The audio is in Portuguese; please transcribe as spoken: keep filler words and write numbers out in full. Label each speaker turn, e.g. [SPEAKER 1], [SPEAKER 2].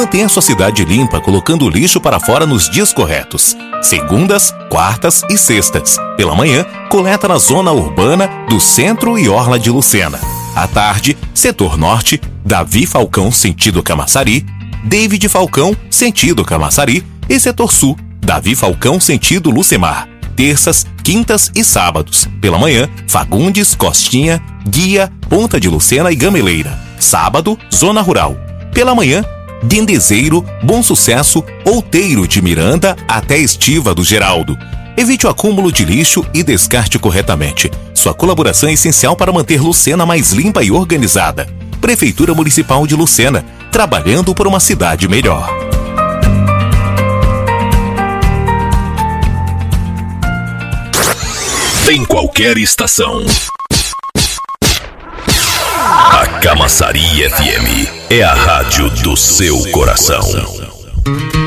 [SPEAKER 1] Mantenha sua cidade limpa colocando o lixo para fora nos dias corretos. Segundas, quartas e sextas. Pela manhã, coleta na zona urbana do Centro e Orla de Lucena. À tarde, Setor Norte, Davi Falcão, sentido Camaçari, David Falcão, sentido Camaçari, e Setor Sul, Davi Falcão, sentido Lucemar. Terças, quintas e sábados. Pela manhã, Fagundes, Costinha, Guia, Ponta de Lucena e Gameleira. Sábado, Zona Rural. Pela manhã, Dendezeiro, Bom Sucesso, Outeiro de Miranda até Estiva do Geraldo. Evite o acúmulo de lixo e descarte corretamente. Sua colaboração é essencial para manter Lucena mais limpa e organizada. Prefeitura Municipal de Lucena, trabalhando por uma cidade melhor.
[SPEAKER 2] Em qualquer estação. A Camaçari F M é a rádio do seu coração.